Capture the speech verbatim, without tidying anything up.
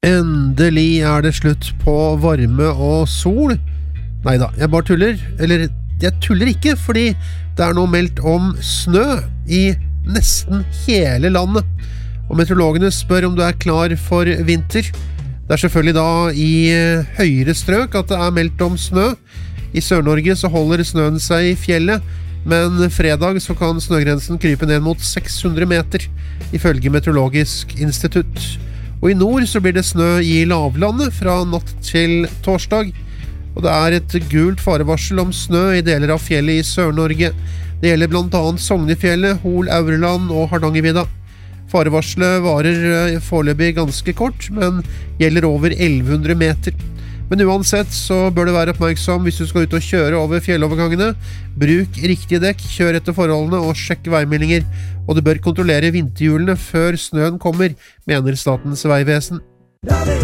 Endelig er det slutt på varme og sol. Neida, jeg bare tuller. Eller, jeg tuller ikke, fordi det er nå meldt om snø i nesten hele landet. Og meteorologene spør om du er klar for vinter. Det er selvfølgelig da i høyere strøk at det er meldt om snø. I Sør-Norge så holder snøen seg i fjellet, men fredag så kan snøgrensen krype ned mot seks hundre meter, ifølge Meteorologisk institutt. Og i nord så blir det snø i lavlandet fra natt til torsdag, og det er et gult farevarsel om snø i deler av fjellet i Sør-Norge. Det gjelder blant annet Sognefjellet, Hol, Aurland og Hardangervidda. Farevarselet varer foreløpig ganske kort, men gjelder over elleve hundre meter. Men uansett så bør du være oppmerksom hvis du skal ut og kjøre over fjellovergangene. Bruk riktige dekk, kjør etter forholdene og sjekk veimeldinger. Og du bør kontrollere vinterhjulene før snøen kommer, mener Statens vegvesen.